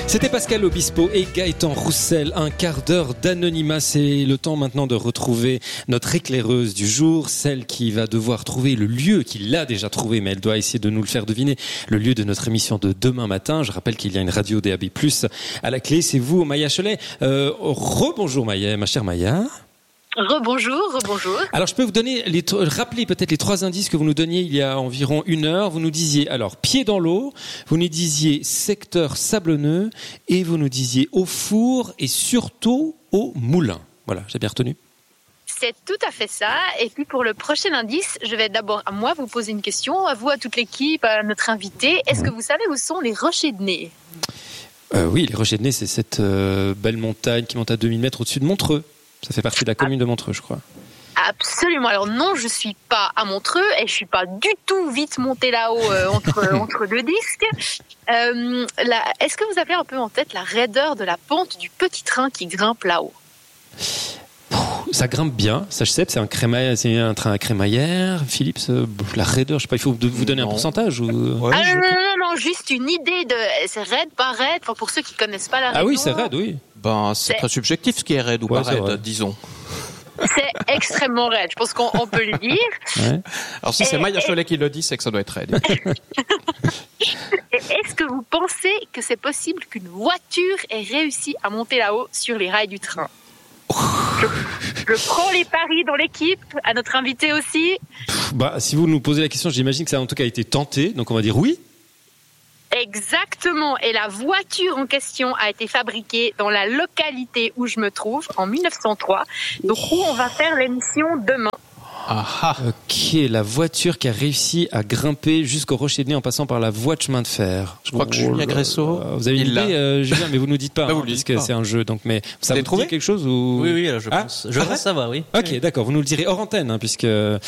C'était Pascal Obispo et Gaëtan Roussel, un quart d'heure d'anonymat. C'est le temps maintenant de retrouver notre éclaireuse du jour, celle qui va devoir trouver le lieu, qui l'a déjà trouvé, mais elle doit essayer de nous le faire deviner, le lieu de notre émission de demain matin. Je rappelle qu'il y a une radio DAB+, à la clé. C'est vous, Maya Cholet. Rebonjour Maya, ma chère Maya. Rebonjour. Alors je peux vous donner rappeler peut-être les 3 indices que vous nous donniez il y a environ 1 heure. Vous nous disiez alors pied dans l'eau, vous nous disiez secteur sablonneux et vous nous disiez au four et surtout au moulin. Voilà, j'ai bien retenu. C'est tout à fait ça. Et puis pour le prochain indice, je vais d'abord à moi vous poser une question, à vous, à toute l'équipe, à notre invité. Est-ce que vous savez où sont les Rochers de Nez ? Oui, les Rochers de Nez, c'est cette belle montagne qui monte à 2000 mètres au-dessus de Montreux. Ça fait partie de la commune de Montreux, je crois. Absolument. Alors non, je suis pas à Montreux et je suis pas du tout vite montée là-haut entre 2 disques. Est-ce que vous avez un peu en tête la raideur de la pente du petit train qui grimpe là-haut ? Ça grimpe bien, ça je sais, c'est un train à crémaillère. Philippe, la raideur, je sais pas, il faut vous donner un pourcentage ou... Non, juste une idée de... C'est raide, pas raide, enfin, pour ceux qui connaissent pas la raideur. Ah oui, c'est raide, oui. C'est très subjectif ce qui est raide ou pas raide, disons. C'est extrêmement raide, je pense qu'on peut le dire. Ouais. Alors si c'est Maya Cholet qui le dit, c'est que ça doit être raide. Et est-ce que vous pensez que c'est possible qu'une voiture ait réussi à monter là-haut sur les rails du train ? Je prends les paris dans l'équipe, à notre invité aussi. Si vous nous posez la question, j'imagine que ça a en tout cas été tenté, donc on va dire oui. Exactement, et la voiture en question a été fabriquée dans la localité où je me trouve, en 1903, donc où on va faire l'émission demain. Ok, la voiture qui a réussi à grimper jusqu'au Rocher de Nez en passant par la voie de chemin de fer. Je crois que Julien Gresso. Vous avez une idée, Julien, mais vous nous dites pas, vous parce que c'est un jeu. Donc, mais ça vous dit quelque chose ou... Oui, je pense savoir, oui. Ok, d'accord. Vous nous le direz hors antenne, puisque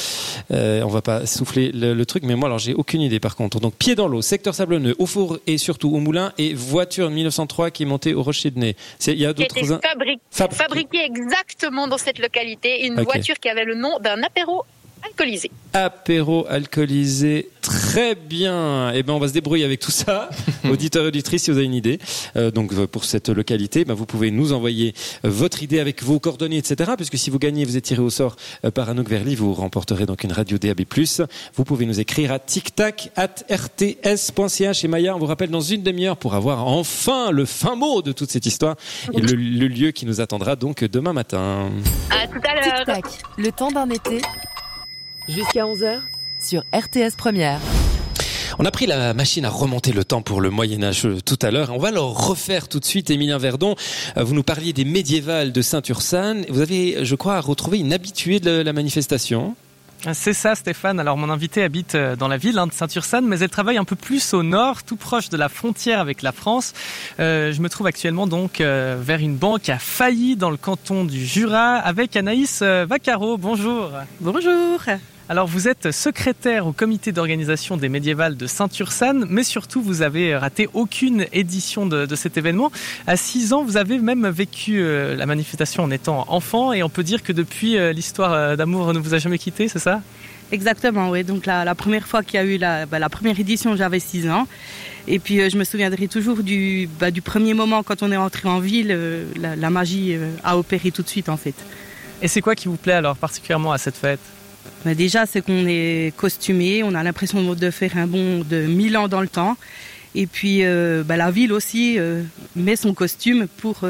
on va pas souffler le truc. Mais moi, alors, j'ai aucune idée par contre. Donc, pied dans l'eau, secteur sablonneux, au four et surtout au moulin, et voiture de 1903 qui est montée au Rocher de Nez. Il y a d'autres qui a été fabriquée exactement dans cette localité, une voiture qui avait le nom d'un apéro alcoolisé. Apéro alcoolisé, très bien. Eh ben, on va se débrouiller avec tout ça. Auditeurs et auditrices, si vous avez une idée, donc pour cette localité, vous pouvez nous envoyer votre idée avec vos coordonnées, etc. Puisque si vous gagnez, vous êtes tiré au sort par Anouk Verly, vous remporterez donc une radio DAB+. Vous pouvez nous écrire à tictac@rts.ch. Et Maya, on vous rappelle dans une demi-heure pour avoir enfin le fin mot de toute cette histoire et le lieu qui nous attendra donc demain matin. À tout à l'heure. Tic-tac, le temps d'un été. Jusqu'à 11h sur RTS Première. On a pris la machine à remonter le temps pour le Moyen-Âge tout à l'heure. On va le refaire tout de suite. Emilien Verdon, vous nous parliez des médiévales de Saint-Ursanne. Vous avez, je crois, retrouvé une habituée de la manifestation. C'est ça, Stéphane. Alors, mon invitée habite dans la ville de Saint-Ursanne, mais elle travaille un peu plus au nord, tout proche de la frontière avec la France. Je me trouve actuellement donc vers une banque qui a failli dans le canton du Jura avec Anaïs Vaccaro. Bonjour. Bonjour. Alors, vous êtes secrétaire au comité d'organisation des médiévales de Saint-Ursanne, mais surtout, vous avez raté aucune édition de cet événement. À 6 ans, vous avez même vécu la manifestation en étant enfant, et on peut dire que depuis, l'histoire d'amour ne vous a jamais quitté, c'est ça ? Exactement, oui. Donc, la première fois qu'il y a eu la première édition, j'avais 6 ans. Et puis, je me souviendrai toujours du premier moment quand on est entré en ville, la magie a opéré tout de suite, en fait. Et c'est quoi qui vous plaît alors particulièrement à cette fête ? Déjà, c'est qu'on est costumé, on a l'impression de faire un bond de 1000 ans dans le temps. Et puis, la ville aussi met son costume pour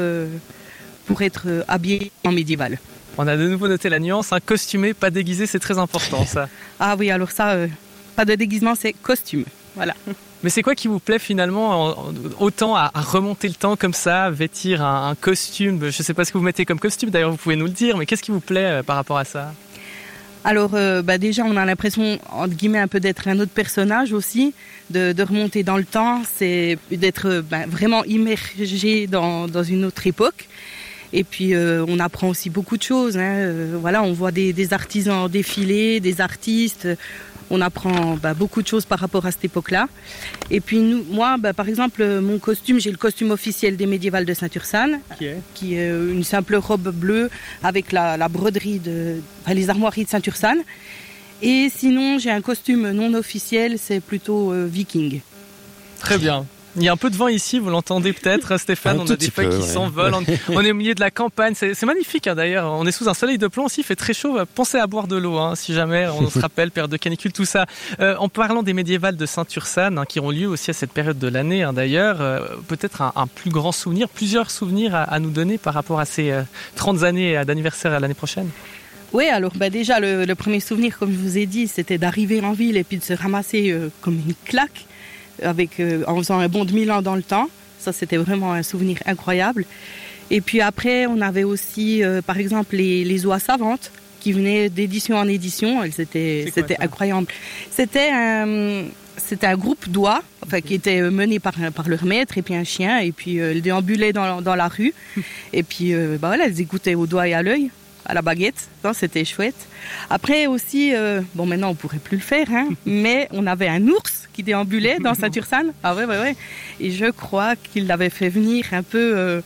être habillé en médiéval. On a de nouveau noté la nuance, costumé, pas déguisé, c'est très important ça. Ah oui, alors ça, pas de déguisement, c'est costume. Voilà. Mais c'est quoi qui vous plaît finalement autant à remonter le temps comme ça, vêtir un costume ? Je ne sais pas ce que vous mettez comme costume, d'ailleurs vous pouvez nous le dire, mais qu'est-ce qui vous plaît par rapport à ça ? Alors déjà on a l'impression entre guillemets un peu d'être un autre personnage aussi, de remonter dans le temps, c'est d'être vraiment immergé dans une autre époque. Et puis on apprend aussi beaucoup de choses. On voit des artisans défiler, des artistes. On apprend beaucoup de choses par rapport à cette époque-là. Et puis moi, par exemple, mon costume, j'ai le costume officiel des médiévales de Saint-Ursanne, qui est une simple robe bleue avec la broderie les armoiries de Saint-Ursanne. Et sinon, j'ai un costume non officiel, c'est plutôt viking. Très bien. Il y a un peu de vent ici, vous l'entendez peut-être, Stéphane. On a des feuilles qui s'envolent. On est au milieu de la campagne. C'est magnifique, hein, d'ailleurs. On est sous un soleil de plomb aussi. Il fait très chaud. Pensez à boire de l'eau, hein, si jamais on se rappelle, période de canicule, tout ça. En parlant des médiévales de Saint-Ursanne, hein, qui ont lieu aussi à cette période de l'année, hein, d'ailleurs, peut-être un plus grand souvenir, plusieurs souvenirs à nous donner par rapport à ces 30 années d'anniversaire à l'année prochaine. Oui, alors déjà, le premier souvenir, comme je vous ai dit, c'était d'arriver en ville et puis de se ramasser comme une claque. En faisant un bond de 1000 ans dans le temps. Ça, c'était vraiment un souvenir incroyable. Et puis après, on avait aussi, par exemple, les oies savantes qui venaient d'édition en édition. C'était incroyable. C'était un groupe d'oies qui était mené par leur maître et puis un chien. Et puis, elles déambulaient dans la rue. Et puis, elles écoutaient au doigt et à l'œil, à la baguette. Ça, c'était chouette. Après aussi, maintenant, on ne pourrait plus le faire, hein, mais on avait un ours qui déambulait dans Saint-Ursanne. Ah ouais. Et je crois qu'il l'avait fait venir un peu,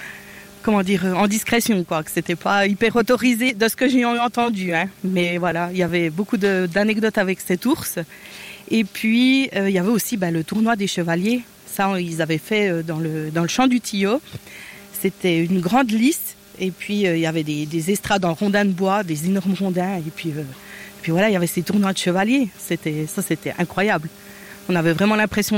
en discrétion, quoi. Que c'était pas hyper autorisé de ce que j'ai entendu, hein. Mais voilà, il y avait beaucoup d'anecdotes avec cet ours. Et puis, il y avait aussi le tournoi des chevaliers. Ça, ils avaient fait dans le champ du Tillot. C'était une grande lice. Et puis, il y avait des estrades en rondins de bois, des énormes rondins. Et puis voilà, il y avait ces tournois de chevaliers. C'était incroyable. On avait vraiment l'impression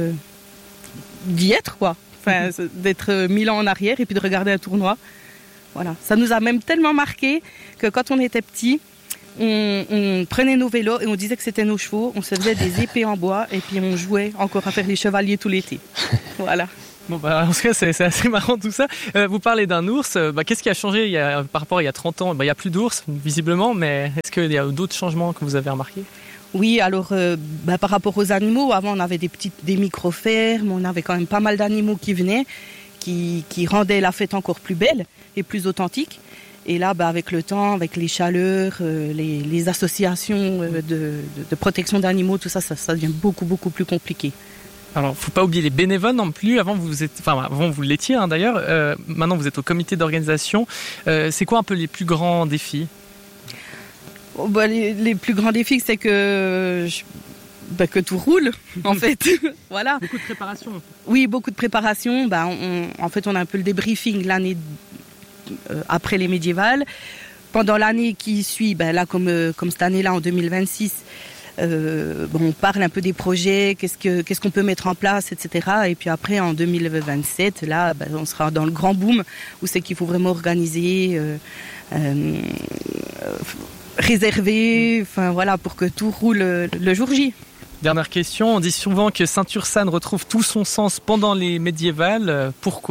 d'y être, quoi. Enfin, d'être 1000 ans en arrière et puis de regarder un tournoi. Voilà. Ça nous a même tellement marqué que quand on était petits, on prenait nos vélos et on disait que c'était nos chevaux. On se faisait des épées en bois et puis on jouait encore à faire les chevaliers tout l'été. Voilà. Bon, en tout cas, c'est assez marrant tout ça. Vous parlez d'un ours. Qu'est-ce qui a changé par rapport à il y a 30 ans ? Il n'y a plus d'ours, visiblement, mais est-ce qu'il y a d'autres changements que vous avez remarqués ? Oui, alors par rapport aux animaux, avant on avait des micro-fermes, on avait quand même pas mal d'animaux qui venaient, qui rendaient la fête encore plus belle et plus authentique. Et là, avec le temps, avec les chaleurs, les associations de protection d'animaux, tout ça devient beaucoup, beaucoup plus compliqué. Alors, faut pas oublier les bénévoles non plus. Avant, vous l'étiez, hein, d'ailleurs. Maintenant, vous êtes au comité d'organisation. C'est quoi un peu les plus grands défis ? Les plus grands défis, c'est que tout roule, en fait. Voilà. Beaucoup de préparation. Oui, beaucoup de préparation. On a un peu le débriefing l'année après les médiévales. Pendant l'année qui suit, là, comme cette année-là, en 2026, on parle un peu des projets, qu'est-ce qu'on peut mettre en place, etc. Et puis après, en 2027, là, on sera dans le grand boom où c'est qu'il faut vraiment organiser, réserver, pour que tout roule le jour J. Dernière question, on dit souvent que Saint-Ursanne retrouve tout son sens pendant les médiévales. Pourquoi ?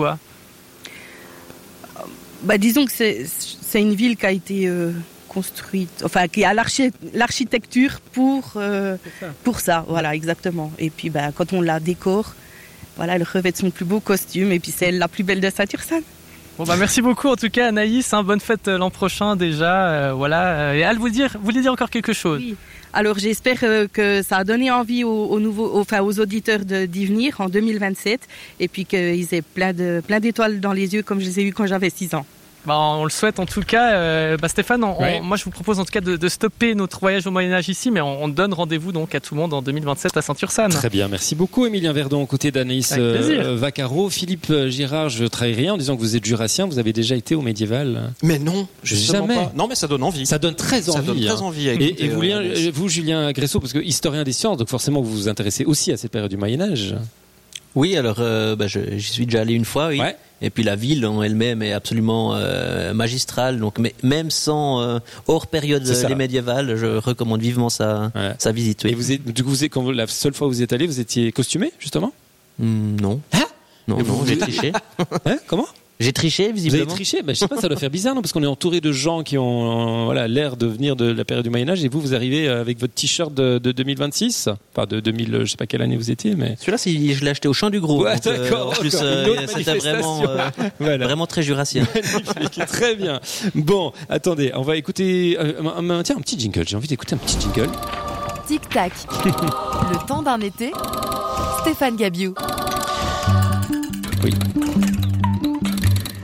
Disons que c'est une ville qui a été construite, qui a l'architecture pour ça, voilà, exactement. Et puis quand on la décore, voilà, elle revêt son plus beau costume et puis c'est la plus belle de Saint-Ursanne. Bon merci beaucoup en tout cas Anaïs, bonne fête l'an prochain déjà, voilà. Et elle voulait dire encore quelque chose. Oui. Alors j'espère que ça a donné envie aux auditeurs d'y venir en 2027 et puis qu'ils aient plein d'étoiles dans les yeux comme je les ai eues quand j'avais 6 ans. On le souhaite en tout cas. Stéphane, moi je vous propose en tout cas de stopper notre voyage au Moyen-Âge ici, mais on donne rendez-vous donc à tout le monde en 2027 à Saint-Ursanne. Très bien, merci beaucoup Émilien Verdon, aux côtés d'Anaïs Vaccaro. Philippe Girard, je ne trahis rien en disant que vous êtes jurassien, vous avez déjà été au médiéval. Mais non, jamais. Pas. Non, mais ça donne envie. Ça donne très envie. Et vous, Julien Gressot, parce que historien des sciences, donc forcément vous vous intéressez aussi à cette période du Moyen-Âge. Oui, alors j'y suis déjà allé une fois, oui. Ouais. Et puis la ville en elle-même est absolument magistrale, donc même sans hors période des médiévales, je recommande vivement sa visite. Oui. Et quand la seule fois où vous êtes allé, vous étiez costumé justement ? Non. Non, j'ai triché. Comment ? J'ai triché, visiblement. Vous avez triché ? Je sais pas, ça doit faire bizarre, non ? Parce qu'on est entouré de gens qui ont l'air de venir de la période du Moyen-Âge et vous arrivez avec votre t-shirt de 2026 ? Enfin, de 2000, je sais pas quelle année vous étiez, mais... Celui-là, je l'ai acheté au Champ du Gros. Ouais, donc, d'accord. En plus, c'était vraiment très jurassien. Magnifique, très bien. Bon, attendez, on va écouter... un petit jingle. J'ai envie d'écouter un petit jingle. Tic-tac. Le temps d'un été. Stéphane Gabiou. Oui.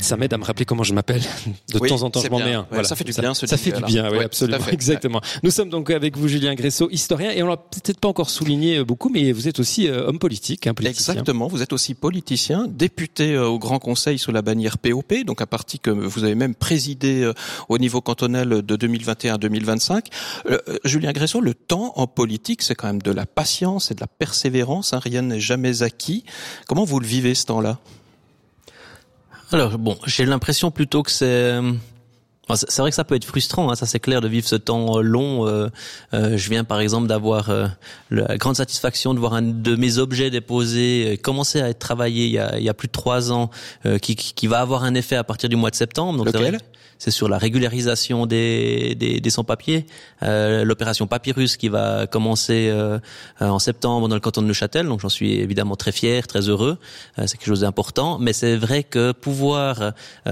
Ça m'aide à me rappeler comment je m'appelle. De temps en temps, je m'en mets un. Ouais, voilà. Ça fait du bien. Ça fait du bien, oui, absolument. Exactement. Nous sommes donc avec vous, Julien Gressot, historien, et on l'a peut-être pas encore souligné beaucoup, mais vous êtes aussi homme politique, politicien. Exactement. Vous êtes aussi politicien, député au Grand Conseil sous la bannière POP, donc un parti que vous avez même présidé au niveau cantonal de 2021 à 2025. Julien Gressot, le temps en politique, c'est quand même de la patience et de la persévérance. Rien n'est jamais acquis. Comment vous le vivez ce temps-là ? Alors bon, j'ai l'impression plutôt que c'est vrai que ça peut être frustrant, ça c'est clair, de vivre ce temps long. Je viens par exemple d'avoir la grande satisfaction de voir un de mes objets déposés commencer à être travaillé il y a plus de 3 ans, qui va avoir un effet à partir du mois de septembre. Donc lequel ? C'est sur la régularisation des sans-papiers, l'opération Papyrus qui va commencer en septembre dans le canton de Neuchâtel. Donc j'en suis évidemment très fier, très heureux. C'est quelque chose d'important. Mais c'est vrai que pouvoir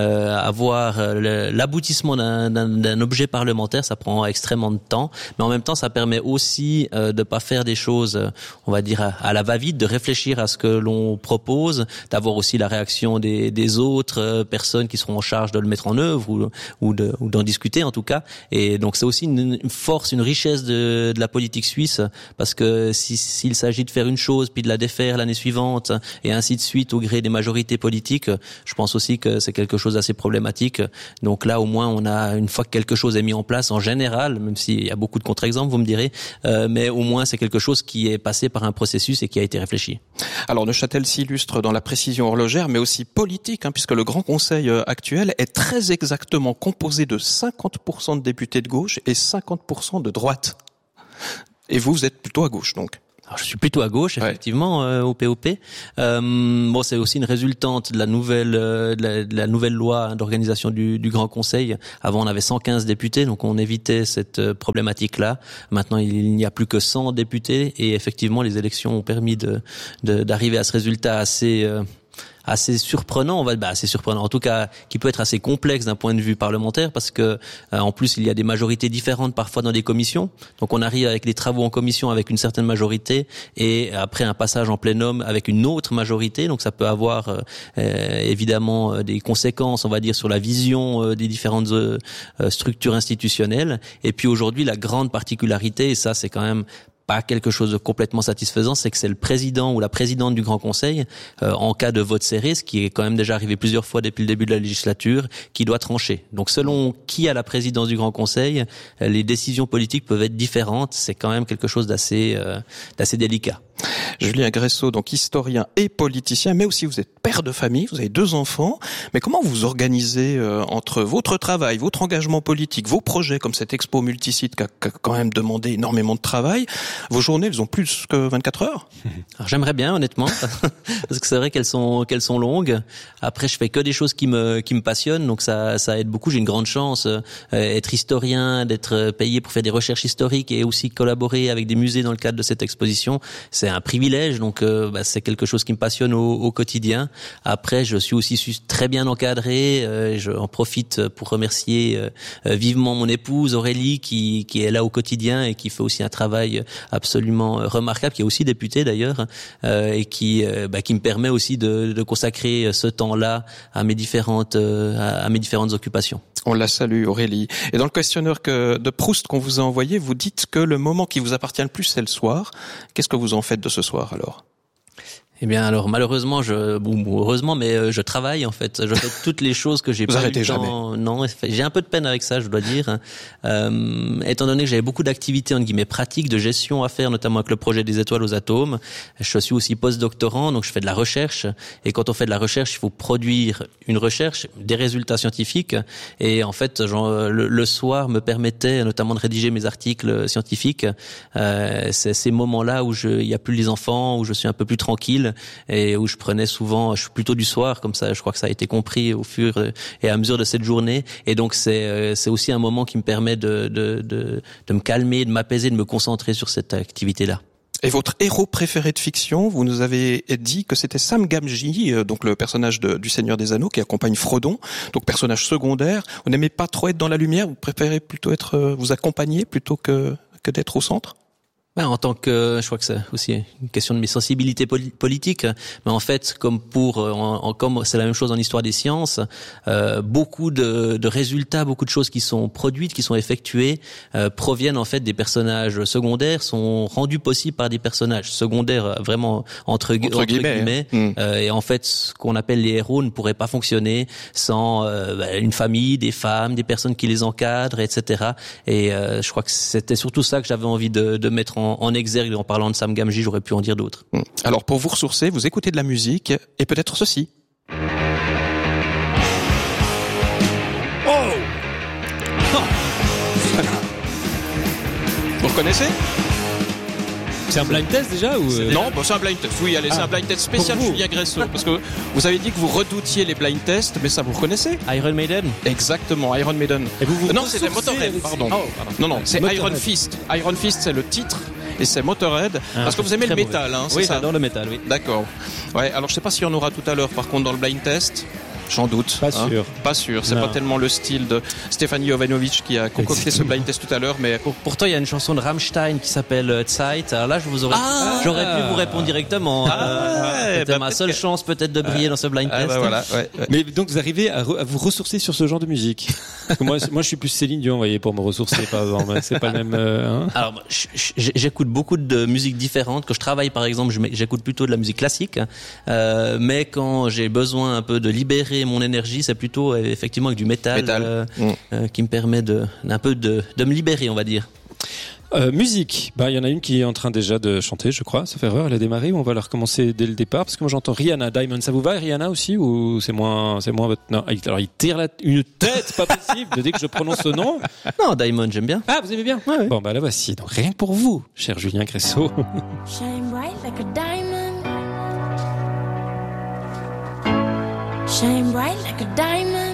avoir l'aboutissement d'un objet parlementaire, ça prend extrêmement de temps. Mais en même temps, ça permet aussi de pas faire des choses, on va dire à la va-vite, de réfléchir à ce que l'on propose, d'avoir aussi la réaction des autres personnes qui seront en charge de le mettre en œuvre ou d'en discuter en tout cas. Et donc c'est aussi une force, une richesse de la politique suisse, parce que s'il s'agit de faire une chose puis de la défaire l'année suivante et ainsi de suite au gré des majorités politiques, je pense aussi que c'est quelque chose d'assez problématique. Donc là au moins on a, une fois que quelque chose est mis en place en général, même s'il y a beaucoup de contre-exemples vous me direz, mais au moins c'est quelque chose qui est passé par un processus et qui a été réfléchi. Alors Neuchâtel s'illustre dans la précision horlogère mais aussi politique, puisque le Grand Conseil actuel est très exactement composé de 50% de députés de gauche et 50% de droite. Et vous êtes plutôt à gauche, donc. Alors, je suis plutôt à gauche, effectivement, au POP. Bon, c'est aussi une résultante de la nouvelle loi d'organisation du Grand Conseil. Avant, on avait 115 députés, donc on évitait cette problématique-là. Maintenant, il n'y a plus que 100 députés, et effectivement, les élections ont permis d'arriver à ce résultat assez surprenant, assez surprenant, en tout cas qui peut être assez complexe d'un point de vue parlementaire, parce que en plus il y a des majorités différentes parfois dans des commissions. Donc on arrive avec les travaux en commission avec une certaine majorité et après un passage en plénum avec une autre majorité. Donc ça peut avoir évidemment des conséquences, on va dire, sur la vision des différentes structures institutionnelles. Et puis aujourd'hui la grande particularité, et ça c'est quand même pas quelque chose de complètement satisfaisant, c'est que c'est le président ou la présidente du Grand Conseil, en cas de vote serré, ce qui est quand même déjà arrivé plusieurs fois depuis le début de la législature, qui doit trancher. Donc selon qui a la présidence du Grand Conseil, les décisions politiques peuvent être différentes. C'est quand même quelque chose d'assez délicat. Julien Gressot, donc historien et politicien, mais aussi vous êtes père de famille, vous avez 2 enfants. Mais comment vous organisez entre votre travail, votre engagement politique, vos projets comme cette expo multisite qui a quand même demandé énormément de travail? Vos journées, elles ont plus que 24 heures? Alors j'aimerais bien, honnêtement, parce que c'est vrai qu'elles sont longues. Après, je fais que des choses qui me passionnent, donc ça aide beaucoup. J'ai une grande chance, être historien, d'être payé pour faire des recherches historiques et aussi collaborer avec des musées dans le cadre de cette exposition. C'est un privilège, donc c'est quelque chose qui me passionne au quotidien. Après, je suis aussi très bien encadré. J'en profite pour remercier vivement mon épouse Aurélie qui est là au quotidien et qui fait aussi un travail absolument remarquable, qui est aussi députée d'ailleurs, et qui me permet aussi de consacrer ce temps-là à mes différentes occupations. On la salue, Aurélie. Et dans le questionnaire de Proust qu'on vous a envoyé, vous dites que le moment qui vous appartient le plus, c'est le soir. Qu'est-ce que vous en faites de ce soir, alors ? Eh bien, alors malheureusement, heureusement, mais je travaille en fait. Je fais toutes les choses que j'ai pas eu le temps. Non, j'ai un peu de peine avec ça, je dois dire. Étant donné que j'avais beaucoup d'activités entre guillemets pratiques, de gestion à faire, notamment avec le projet des étoiles aux atomes. Je suis aussi post-doctorant, donc je fais de la recherche. Et quand on fait de la recherche, il faut produire une recherche, des résultats scientifiques. Et en fait, le soir me permettait notamment de rédiger mes articles scientifiques. C'est ces moments-là où il y a plus les enfants, où je suis un peu plus tranquille. Et où je suis plutôt du soir, comme ça, je crois que ça a été compris au fur et à mesure de cette journée. Et donc c'est aussi un moment qui me permet de me calmer, de m'apaiser, de me concentrer sur cette activité-là. Et votre héros préféré de fiction, vous nous avez dit que c'était Sam Gamgee, donc le personnage du Seigneur des Anneaux qui accompagne Frodon, donc personnage secondaire. Vous n'aimez pas trop être dans la lumière, vous préférez plutôt vous accompagner plutôt que d'être au centre? En tant que, je crois que c'est aussi une question de mes sensibilités politiques, mais en fait, comme comme c'est la même chose en histoire des sciences, beaucoup de résultats, beaucoup de choses qui sont produites, qui sont effectuées, proviennent en fait des personnages secondaires, sont rendus possibles par des personnages secondaires vraiment entre guillemets. Et en fait, ce qu'on appelle les héros ne pourraient pas fonctionner sans une famille, des femmes, des personnes qui les encadrent, etc. Et je crois que c'était surtout ça que j'avais envie de mettre en exergue. En parlant de Sam Gamgee, j'aurais pu en dire d'autres. Alors pour vous ressourcer, vous écoutez de la musique et peut-être ceci. Vous reconnaissez ? C'est un blind test déjà ou Non, c'est un blind test. Oui, allez, c'est un blind test spécial Julien Gresso, parce que vous avez dit que vous redoutiez les blind tests, mais ça vous reconnaissez ? Iron Maiden ? Exactement, Iron Maiden. Et non, c'était Motorhead, pardon. Non, c'est Motorhead. Iron Fist. Iron Fist, c'est le titre. Et c'est Motorhead, parce que vous aimez le métal, hein, c'est oui, ça ? Oui, j'adore le métal, oui. D'accord. Ouais, alors je sais pas s'il y en aura tout à l'heure, par contre, dans le blind test. J'en doute. Pas sûr. Pas sûr. C'est pas tellement le style de Stefani Jovanovic qui a concocté ce blind test tout à l'heure, mais pourtant il y a une chanson de Rammstein qui s'appelle Zeit. Alors là, j'aurais pu vous répondre directement. C'était ma seule chance peut-être de briller dans ce blind test. Voilà. Mais donc vous arrivez à vous ressourcer sur ce genre de musique. Parce que moi je suis plus Céline Dion, vous voyez, pour me ressourcer par exemple. C'est pas le même. Alors j'écoute beaucoup de musiques différentes. Quand je travaille par exemple, j'écoute plutôt de la musique classique. Mais quand j'ai besoin un peu de libérer mon énergie, c'est plutôt effectivement avec du métal. Qui me permet un peu de me libérer, on va dire. Musique, il y en a une qui est en train déjà de chanter, je crois. Ça fait erreur, elle a démarré, ou on va la recommencer dès le départ, parce que moi j'entends Rihanna, Diamond. Ça vous va, Rihanna aussi, ou c'est moins votre... Non, alors il tire une tête, pas possible, dès que je prononce ce nom. Non, Diamond, j'aime bien. Ah, vous aimez bien? Ouais. Bon, la voici. Donc rien que pour vous, cher Julien Gresso. Shine bright like a diamond. Shine bright like a diamond.